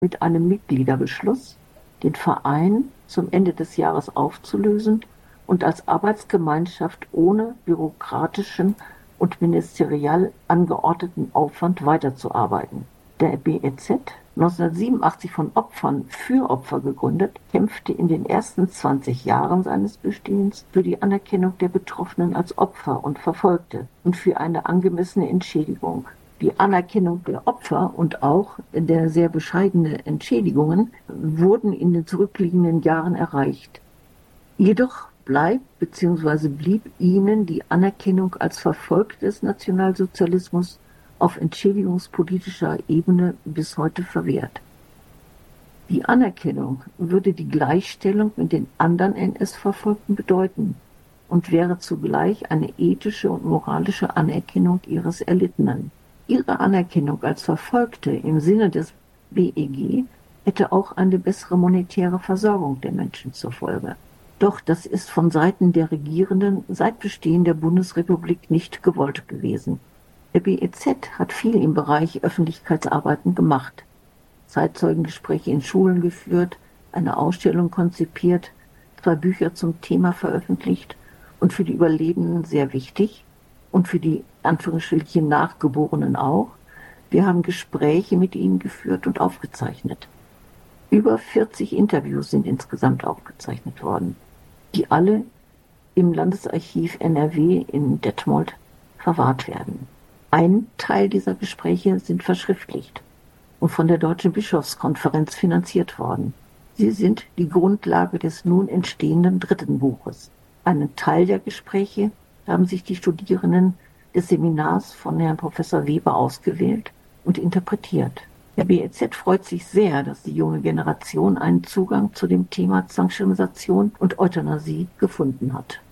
mit einem Mitgliederbeschluss den Verein zum Ende des Jahres aufzulösen und als Arbeitsgemeinschaft ohne bürokratischen und ministeriell angeordneten Aufwand weiterzuarbeiten. Der BEZ, 1987 von Opfern für Opfer gegründet, kämpfte in den ersten 20 Jahren seines Bestehens für die Anerkennung der Betroffenen als Opfer und Verfolgte und für eine angemessene Entschädigung. Die Anerkennung der Opfer und auch der sehr bescheidene Entschädigungen wurden in den zurückliegenden Jahren erreicht. Jedoch blieb ihnen die Anerkennung als Verfolgte des Nationalsozialismus auf entschädigungspolitischer Ebene bis heute verwehrt. Die Anerkennung würde die Gleichstellung mit den anderen NS-Verfolgten bedeuten und wäre zugleich eine ethische und moralische Anerkennung ihres Erlittenen. Ihre Anerkennung als Verfolgte im Sinne des BEG hätte auch eine bessere monetäre Versorgung der Menschen zur Folge. Doch das ist von Seiten der Regierenden seit Bestehen der Bundesrepublik nicht gewollt gewesen. Der BEZ hat viel im Bereich Öffentlichkeitsarbeiten gemacht, Zeitzeugengespräche in Schulen geführt, eine Ausstellung konzipiert, 2 Bücher zum Thema veröffentlicht und für die Überlebenden sehr wichtig und für die Anführungsstrichen Nachgeborenen auch. Wir haben Gespräche mit ihnen geführt und aufgezeichnet. Über 40 Interviews sind insgesamt aufgezeichnet worden, die alle im Landesarchiv NRW in Detmold verwahrt werden. Ein Teil dieser Gespräche sind verschriftlicht und von der Deutschen Bischofskonferenz finanziert worden. Sie sind die Grundlage des nun entstehenden 3. Buches. Einen Teil der Gespräche haben sich die Studierenden des Seminars von Herrn Professor Weber ausgewählt und interpretiert. Der BEZ freut sich sehr, dass die junge Generation einen Zugang zu dem Thema Zwangssterilisation und Euthanasie gefunden hat.